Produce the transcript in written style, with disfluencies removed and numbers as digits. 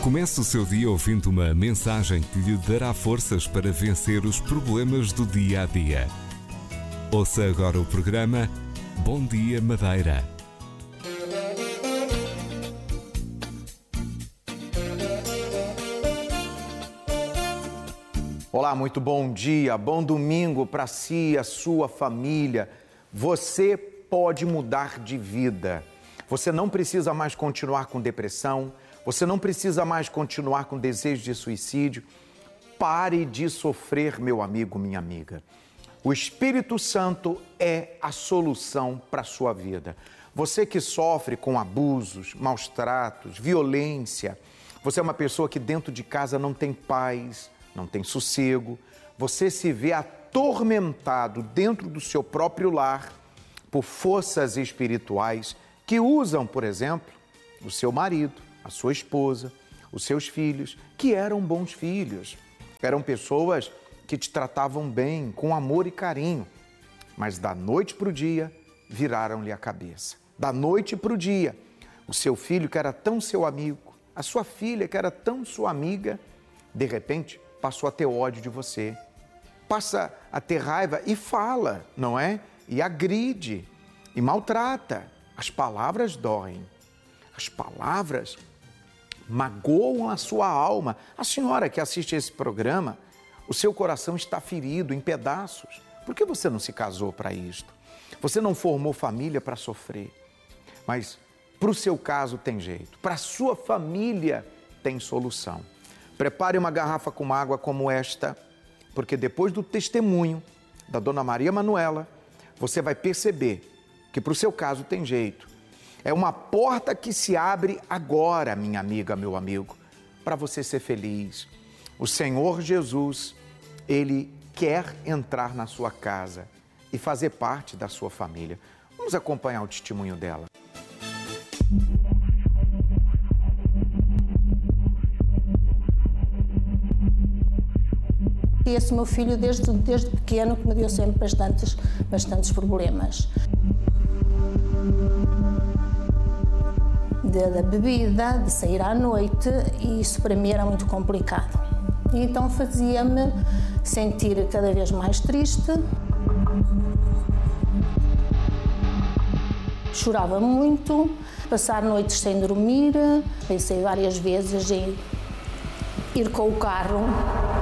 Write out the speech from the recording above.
Comece o seu dia ouvindo uma mensagem que lhe dará forças para vencer os problemas do dia a dia. Ouça agora o programa Bom Dia Madeira. Olá, muito bom dia, bom domingo para si e a sua família. Você pode mudar de vida. Você não precisa mais continuar com depressão, você não precisa mais continuar com desejo de suicídio. Pare de sofrer, meu amigo, minha amiga. O Espírito Santo é a solução para a sua vida. Você que sofre com abusos, maus tratos, violência, você é uma pessoa que dentro de casa não tem paz, não tem sossego, você se vê atormentado dentro do seu próprio lar por forças espirituais que usam, por exemplo, o seu marido, a sua esposa, os seus filhos, que eram bons filhos, eram pessoas que te tratavam bem, com amor e carinho, mas da noite para o dia viraram-lhe a cabeça. Da noite para o dia, o seu filho que era tão seu amigo, a sua filha que era tão sua amiga, de repente passou a ter ódio de você, passa a ter raiva e fala, não é? E agride, e maltrata. As palavras doem, as palavras magoam a sua alma. A senhora que assiste esse programa, o seu coração está ferido em pedaços. Por que você não se casou para isto? Você não formou família para sofrer. Mas para o seu caso tem jeito, para a sua família tem solução. Prepare uma garrafa com água como esta, porque depois do testemunho da Dona Maria Manuela, você vai perceber que para o seu caso tem jeito. É uma porta que se abre agora, minha amiga, meu amigo, para você ser feliz. O Senhor Jesus, Ele quer entrar na sua casa e fazer parte da sua família. Vamos acompanhar o testemunho dela. Esse meu filho, desde pequeno, que me deu sempre bastantes problemas. Da bebida, de sair à noite, e isso para mim era muito complicado. E então fazia-me sentir cada vez mais triste. Chorava muito, passar noites sem dormir. Pensei várias vezes em ir com o carro